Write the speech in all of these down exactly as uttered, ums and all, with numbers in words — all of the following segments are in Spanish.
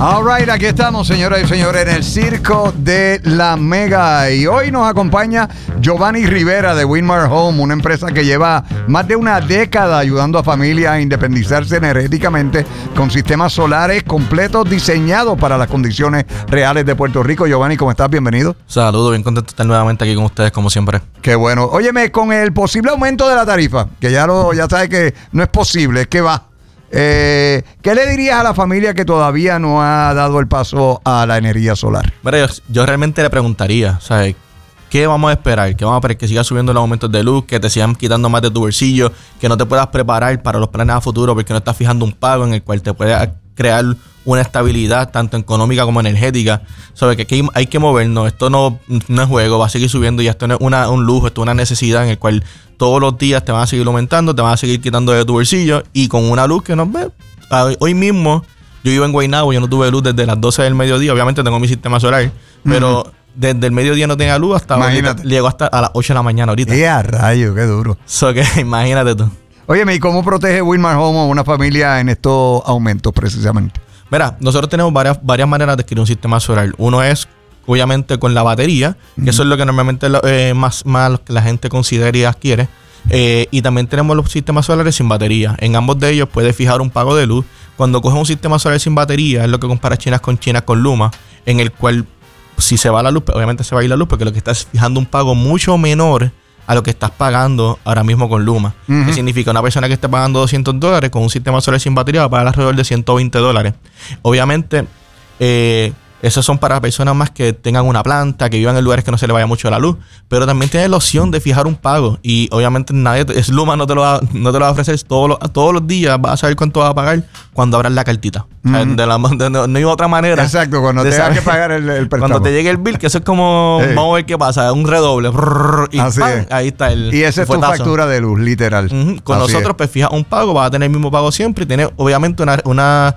All right, aquí estamos, señoras y señores, en el Circo de la Mega. Y hoy nos acompaña Giovanni Rivera de Winmar Home, una empresa que lleva más de una década ayudando a familias a independizarse energéticamente con sistemas solares completos diseñados para las condiciones reales de Puerto Rico. Giovanni, ¿cómo estás? Bienvenido. Saludos, bien contento de estar nuevamente aquí con ustedes, como siempre. Qué bueno. Óyeme, con el posible aumento de la tarifa, que ya lo ya sabes que no es posible, es que va. Eh, ¿Qué le dirías a la familia que todavía no ha dado el paso a la energía solar? Mira, yo, yo realmente le preguntaría, ¿sabes? ¿Qué vamos a esperar? ¿Qué vamos a esperar? ¿Que siga subiendo los aumentos de luz? ¿Que te sigan quitando más de tu bolsillo? ¿Que no te puedas preparar para los planes a futuro porque no estás fijando un pago en el cual te puede crear una estabilidad tanto económica como energética? ¿Sabes? Que aquí hay que movernos. Esto no, no es juego, va a seguir subiendo y esto no es una, un lujo, esto es una necesidad en el cual todos los días te van a seguir aumentando, te van a seguir quitando de tu bolsillo y con una luz que nos ve. Hoy mismo, yo vivo en Guaynabo, yo no tuve luz desde las doce del mediodía. Obviamente tengo mi sistema solar, uh-huh. pero desde el mediodía no tenía luz hasta ahorita, llegó hasta a las ocho de la mañana ahorita. ¡Qué a rayo! ¡Qué duro! So que imagínate tú. Óyeme, ¿y cómo protege Winmar Home a una familia en estos aumentos precisamente? Mira, nosotros tenemos varias, varias maneras de adquirir un sistema solar. Uno es, obviamente, con la batería, que uh-huh. eso es lo que normalmente eh, más, más la gente considera y adquiere. Eh, y también tenemos los sistemas solares sin batería. En ambos de ellos puedes fijar un pago de luz. Cuando coges un sistema solar sin batería, es lo que compara chinas con chinas con Luma, en el cual si se va la luz, obviamente se va a ir la luz, porque lo que estás fijando un pago mucho menor a lo que estás pagando ahora mismo con Luma. Uh-huh. ¿Qué significa? Una persona que esté pagando doscientos dólares con un sistema solar sin batería va a pagar alrededor de ciento veinte dólares. Obviamente, eh, esos son para personas más que tengan una planta, que vivan en lugares que no se le vaya mucho la luz. Pero también tienes la opción de fijar un pago. Y obviamente nadie, es Luma no te lo va, no te lo va a ofrecer todos los, todos los días. Vas a saber cuánto vas a pagar cuando abras la cartita. Uh-huh. O sea, de la, de, no, no hay otra manera. Exacto, cuando te hagas que pagar el, el préstamo. Cuando te llegue el bill, que eso es como, hey. vamos a ver qué pasa, un redoble. Y Así ¡pam! Es. Ahí está el Y esa es tu factura de luz, literal. Uh-huh. Con Así nosotros, es. pues fijas un pago, vas a tener el mismo pago siempre. Y tienes obviamente una, una,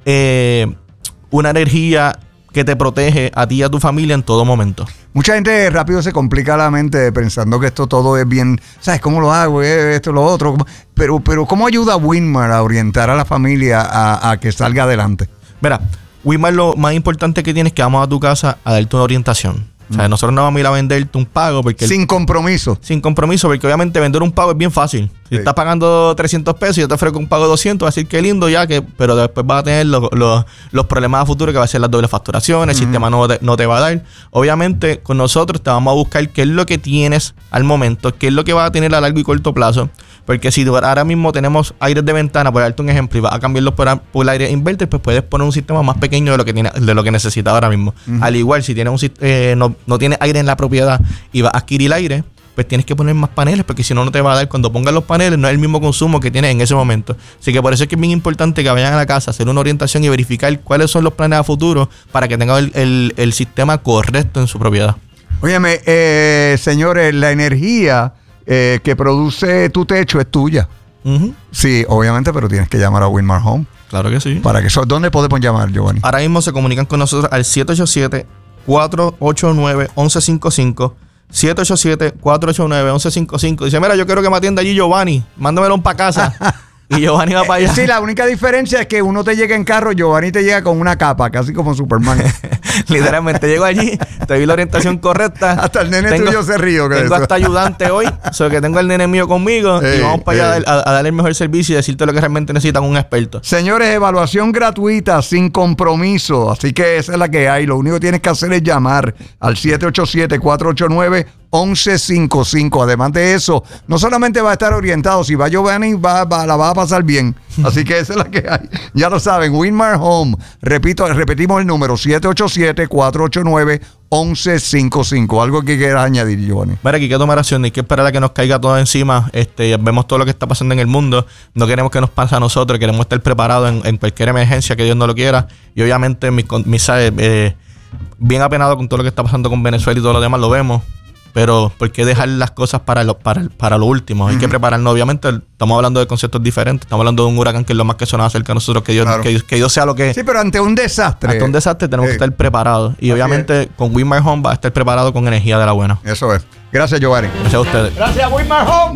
eh, una energía que te protege a ti y a tu familia en todo momento. Mucha gente rápido se complica la mente pensando que esto todo es bien, ¿sabes cómo lo hago? Esto, lo otro. Pero, pero ¿cómo ayuda Winmar a orientar a la familia a, a que salga adelante? Mira, Winmar lo más importante que tienes es que vamos a tu casa a darte una orientación. O sea, nosotros no vamos a ir a venderte un pago porque... Sin el, compromiso. Sin compromiso, porque obviamente vender un pago es bien fácil. Si sí. estás pagando trescientos pesos y yo te ofrezco un pago de doscientos, vas a decir qué lindo ya, que pero después vas a tener lo, lo, los problemas a futuro que va a ser las dobles facturaciones, el uh-huh. sistema no te, no te va a dar. Obviamente, con nosotros te vamos a buscar qué es lo que tienes al momento, qué es lo que vas a tener a largo y corto plazo. Porque si ahora mismo tenemos aires de ventana, por darte un ejemplo, y vas a cambiarlos por, por el aire inverter, pues puedes poner un sistema más pequeño de lo que tiene, de lo que necesitas ahora mismo. Uh-huh. Al igual, si tienes un eh, no, no tienes aire en la propiedad y vas a adquirir aire, pues tienes que poner más paneles, porque si no, no te va a dar. Cuando pongas los paneles, no es el mismo consumo que tienes en ese momento. Así que por eso es que es bien importante que vayan a la casa, hacer una orientación y verificar cuáles son los planes a futuro para que tengan el, el, el sistema correcto en su propiedad. Óyeme, eh, señores, la energía Eh, que produce tu techo es tuya. Uh-huh. Sí, obviamente, pero tienes que llamar a Winmar Home. Claro que sí. Para que eso, ¿dónde podemos llamar, Giovanni? Ahora mismo se comunican con nosotros al siete ocho siete, cuatro ocho nueve, uno uno cinco cinco. siete ocho siete, cuatro ocho nueve, uno uno cinco cinco. Dice, mira, yo quiero que me atienda allí Giovanni. Mándamelo para casa. Y Giovanni va para allá. Sí, la única diferencia es que uno te llega en carro, Giovanni te llega con una capa, casi como Superman. Literalmente llego allí, te di la orientación correcta. Hasta el nene tengo, tuyo se río. Tengo eso. hasta ayudante hoy, o sea que tengo el nene mío conmigo hey, y vamos para hey. allá a, a darle el mejor servicio y decirte lo que realmente necesitan un experto. Señores, evaluación gratuita, sin compromiso. Así que esa es la que hay. Lo único que tienes que hacer es llamar al siete ocho siete, cuatro ocho nueve, uno uno cinco cinco. Además de eso, no solamente va a estar orientado, si va Giovanni, va, va, la va a pasar bien. Así que esa es la que hay. Ya lo saben, Winmar Home. Repito, repetimos el número, siete ocho siete, cuatro ocho nueve, uno uno cinco cinco. Algo que quieras añadir, Giovanni. Mira, aquí hay que tomar acción, hay que esperar a que nos caiga todo encima. Este, vemos todo lo que está pasando en el mundo. No queremos que nos pase a nosotros, queremos estar preparados en, en cualquier emergencia que Dios no lo quiera. Y obviamente, mis, mis, eh, bien apenado con todo lo que está pasando con Venezuela y todo lo demás, lo vemos. Pero ¿por qué dejar las cosas para lo, para, para lo último? Hay uh-huh. que prepararnos, obviamente. Estamos hablando de conceptos diferentes. Estamos hablando de un huracán que es lo más que sonaba cerca de nosotros. Que Dios, claro. que, Dios, que Dios sea lo que... Sí, pero ante un desastre. Ante un desastre tenemos sí. que estar preparados. Y Así obviamente es. con Winmar Home va a estar preparado con energía de la buena. Eso es. Gracias, Giovanni. Gracias a ustedes. Gracias, Winmar Home.